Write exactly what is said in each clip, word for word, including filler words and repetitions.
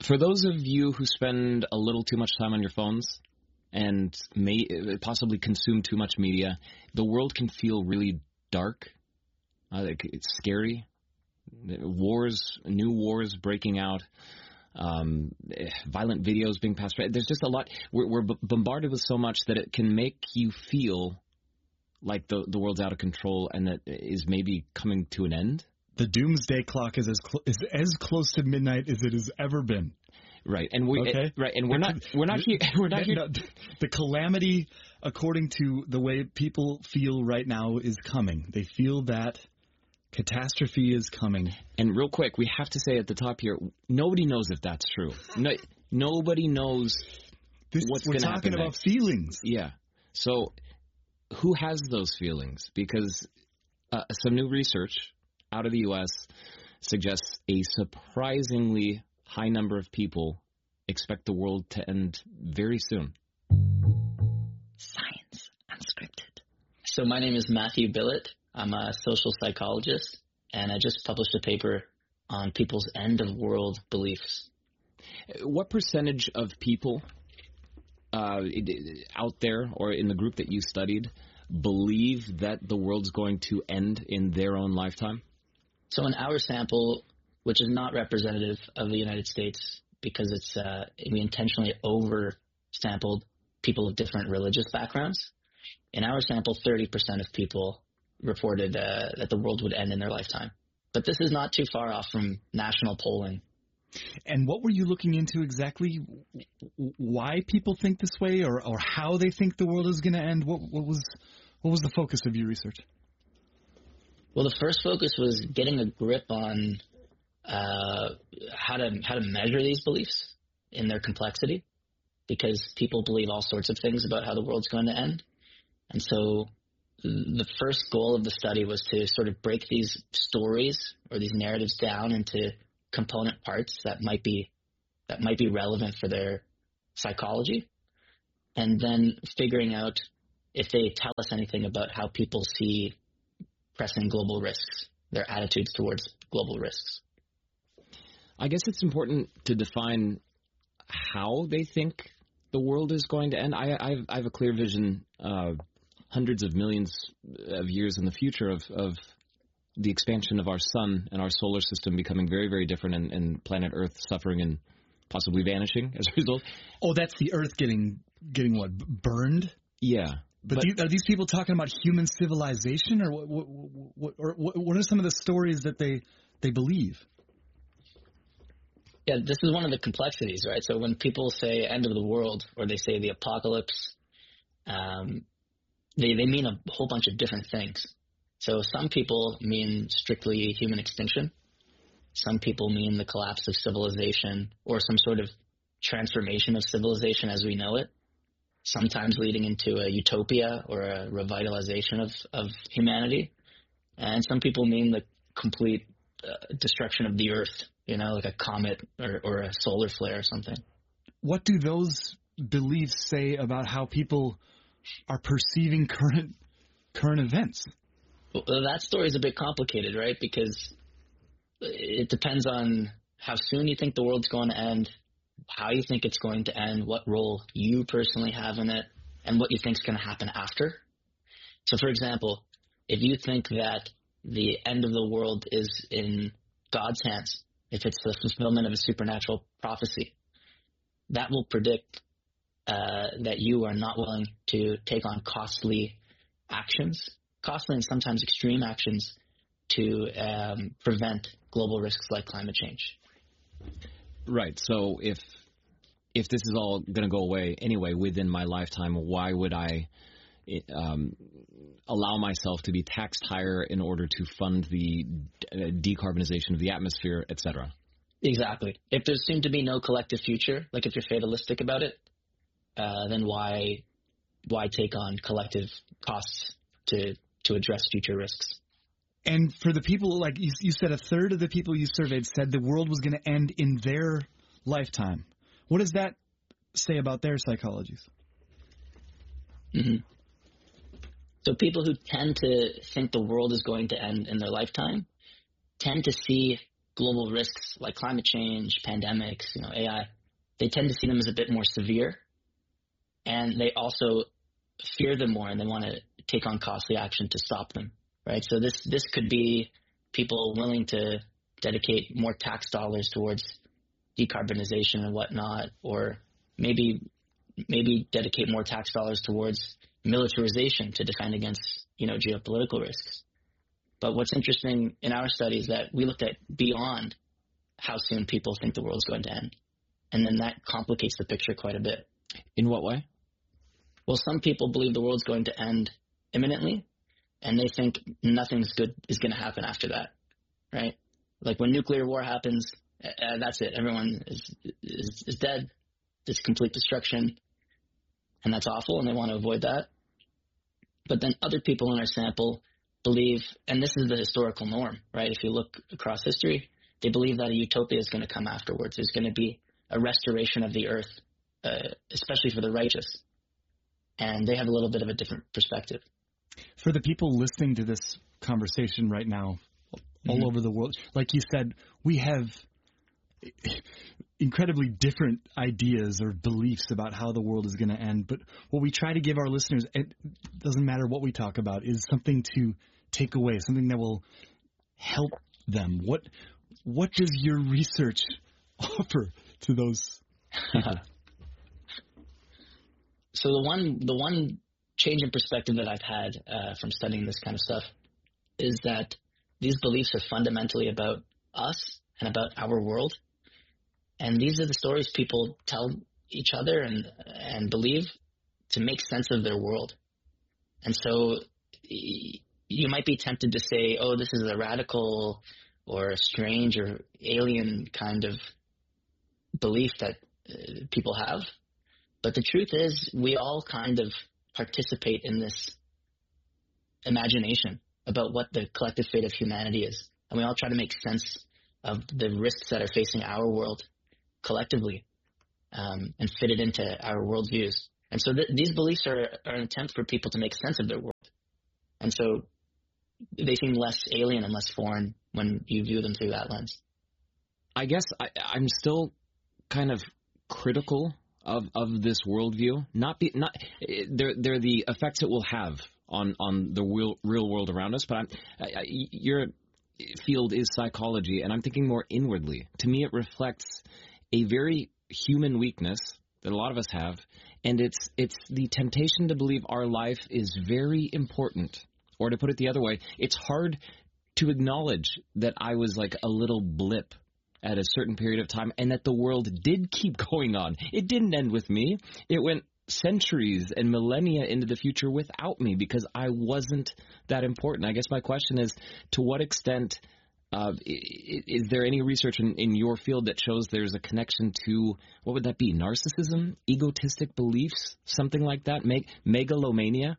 For those of you who spend a little too much time on your phones and may possibly consume too much media, the world can feel really dark. Uh, it's scary. Wars, new wars breaking out, um, violent videos being passed. There's just a lot. We're, we're bombarded with so much that it can make you feel like the the world's out of control and that is maybe coming to an end. The doomsday clock is as cl- is as close to midnight as it has ever been. Right, and we okay? right, and we're not we're not here we're not here. No, the calamity, according to the way people feel right now, is coming. They feel that catastrophe is coming. And real quick, we have to say at the top here, nobody knows if that's true. No, nobody knows this, what's going to happen. We're talking about feelings. Yeah. So, who has those feelings? Because uh, some new research out of the U S suggests a surprisingly high number of people expect the world to end very soon. Science Unscripted. So my name is Matthew Billett. I'm a social psychologist, and I just published a paper on people's end-of-world beliefs. What percentage of people uh, out there or in the group that you studied believe that the world's going to end in their own lifetime? So in our sample, which is not representative of the United States because it's uh, we intentionally over-sampled people of different religious backgrounds, in our sample, thirty percent of people reported uh, that the world would end in their lifetime. But this is not too far off from national polling. And what were you looking into exactly? Why people think this way, or, or how they think the world is going to end? What, what was what was the focus of your research? Well, the first focus was getting a grip on uh, how to how to measure these beliefs in their complexity, because people believe all sorts of things about how the world's going to end. And so the first goal of the study was to sort of break these stories or these narratives down into component parts that might be that might be relevant for their psychology, and then figuring out if they tell us anything about how people see pressing global risks, their attitudes towards global risks. I guess it's important to define how they think the world is going to end. I, I, have, I have a clear vision, uh, hundreds of millions of years in the future of, of the expansion of our sun and our solar system becoming very, very different, and, and planet Earth suffering and possibly vanishing as a result. Oh, that's the Earth getting getting what, burned? Yeah. But, but these, are these people talking about human civilization, or what? What, what, or what, what are some of the stories that they they believe? Yeah, this is one of the complexities, right? So when people say end of the world, or they say the apocalypse, um, they they mean a whole bunch of different things. So some people mean strictly human extinction. Some people mean the collapse of civilization or some sort of transformation of civilization as we know it, sometimes leading into a utopia or a revitalization of, of humanity. And some people mean the complete uh, destruction of the Earth, you know, like a comet or, or a solar flare or something. What do those beliefs say about how people are perceiving current current events? Well, that story is a bit complicated, right? Because it depends on how soon you think the world's going to end, how you think it's going to end, what role you personally have in it, and what you think is going to happen after. So, for example, if you think that the end of the world is in God's hands, if it's the fulfillment of a supernatural prophecy, that will predict uh, that you are not willing to take on costly actions, costly and sometimes extreme actions, to um, prevent global risks like climate change. Right. So if if this is all going to go away anyway within my lifetime, why would I um, allow myself to be taxed higher in order to fund the decarbonization of the atmosphere, et cetera? Exactly. If there seemed to be no collective future, like if you're fatalistic about it, uh, then why why take on collective costs to to address future risks? And for the people, like you, you said, a third of the people you surveyed said the world was going to end in their lifetime. What does that say about their psychologies? Mm-hmm. So people who tend to think the world is going to end in their lifetime tend to see global risks like climate change, pandemics, you know, A I, they tend to see them as a bit more severe, and they also fear them more, and they want to take on costly action to stop them, right? So this this could be people willing to dedicate more tax dollars towards decarbonization and whatnot, or maybe maybe dedicate more tax dollars towards militarization to defend against, you know, geopolitical risks. But what's interesting in our study is that we looked at beyond how soon people think the world's going to end. And then that complicates the picture quite a bit. In what way? Well, some people believe the world's going to end imminently, and they think nothing's good is going to happen after that, right? Like when nuclear war happens, uh, that's it. Everyone is, is is dead. It's complete destruction, and that's awful, and they want to avoid that. But then other people in our sample believe, and this is the historical norm, right? If you look across history, they believe that a utopia is going to come afterwards. There's going to be a restoration of the earth, uh, especially for the righteous. And they have a little bit of a different perspective. For the people listening to this conversation right now, all mm-hmm. over the world, like you said, we have incredibly different ideas or beliefs about how the world is going to end. But what we try to give our listeners, it doesn't matter what we talk about, is something to take away, something that will help them. What what does your research offer to those people? So the one the one change in perspective that I've had uh, from studying this kind of stuff is that these beliefs are fundamentally about us and about our world. And these are the stories people tell each other and and believe to make sense of their world. And so you might be tempted to say, oh, this is a radical or a strange or alien kind of belief that uh, people have. But the truth is we all kind of participate in this imagination about what the collective fate of humanity is. And we all try to make sense of the risks that are facing our world collectively um, and fit it into our worldviews. And so th- these beliefs are, are an attempt for people to make sense of their world. And so they seem less alien and less foreign when you view them through that lens. I guess I, I'm still kind of critical of, of this worldview. Not be not they're they're the effects it will have on, on the real real world around us. But I'm, I, I, your field is psychology, and I'm thinking more inwardly. To me, it reflects a very human weakness that a lot of us have, and it's it's the temptation to believe our life is very important. Or to put it the other way, it's hard to acknowledge that I was like a little blip at a certain period of time and that the world did keep going on. It didn't end with me. It went centuries and millennia into the future without me because I wasn't that important. I guess my question is, to what extent uh, is there any research in, in your field that shows there's a connection to, what would that be, narcissism, egotistic beliefs, something like that, Meg- megalomania?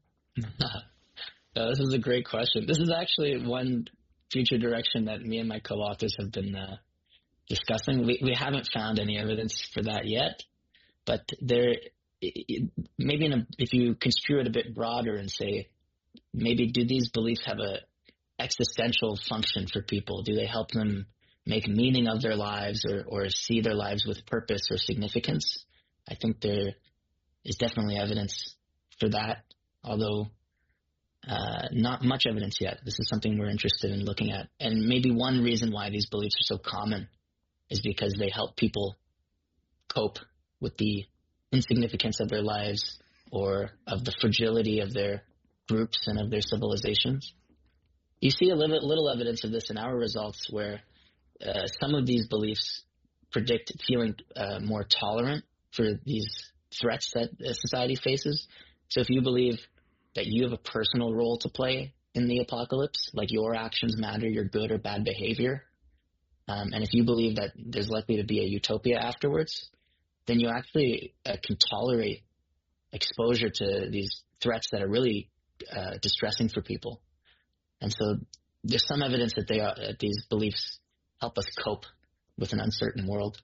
Uh, this is a great question. This is actually one future direction that me and my co-authors have been uh, discussing. We we haven't found any evidence for that yet, but there it, maybe in a, if you construe it a bit broader and say, maybe do these beliefs have a existential function for people? Do they help them make meaning of their lives or, or see their lives with purpose or significance? I think there is definitely evidence for that, although Uh, not much evidence yet. This is something we're interested in looking at. And maybe one reason why these beliefs are so common is because they help people cope with the insignificance of their lives or of the fragility of their groups and of their civilizations. You see a little, little evidence of this in our results where uh, some of these beliefs predict feeling uh, more tolerant for these threats that society faces. So if you believe that you have a personal role to play in the apocalypse, like your actions matter, your good or bad behavior, um, and if you believe that there's likely to be a utopia afterwards, then you actually uh, can tolerate exposure to these threats that are really uh, distressing for people. And so there's some evidence that they are, that these beliefs help us cope with an uncertain world.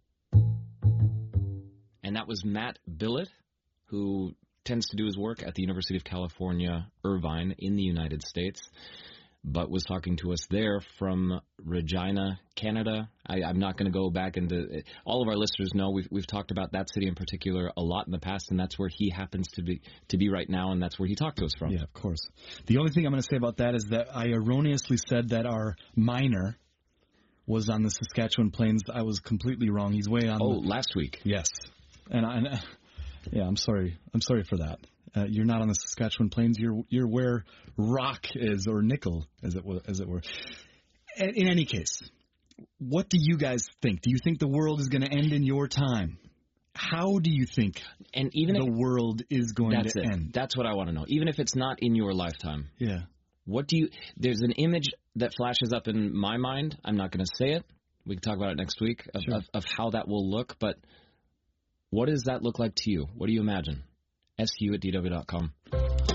And that was Matt Billet, who tends to do his work at the University of California, Irvine, in the United States. but was talking to us there from Regina, Canada. I, I'm not going to go back into all of our listeners know we've we've talked about that city in particular a lot in the past, and that's where he happens to be to be right now, and that's where he talked to us from. Yeah, of course. The only thing I'm going to say about that is that I erroneously said that our miner was on the Saskatchewan Plains. I was completely wrong. He's way on. Oh, the, last week. Yes, and, I, and uh, yeah, I'm sorry. I'm sorry for that. Uh, you're not on the Saskatchewan Plains. You're you're where rock is, or nickel, as it were. As it were. In any case, what do you guys think? Do you think the world is going to end in your time? How do you think and even the if, world is going that's to it. end? That's what I want to know. Even if it's not in your lifetime. Yeah. What do you? There's an image that flashes up in my mind. I'm not going to say it. We can talk about it next week of, Sure. of, of how that will look. But what does that look like to you? What do you imagine? S U at D W dot com.